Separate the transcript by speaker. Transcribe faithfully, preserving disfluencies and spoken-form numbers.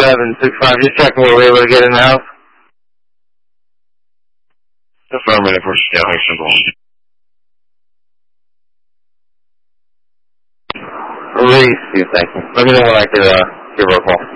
Speaker 1: seven six five, just checking we're able to get in the house.
Speaker 2: Affirmative, we're scaling simple.
Speaker 1: Reese, thank you. Let me know when I could uh, give her a call.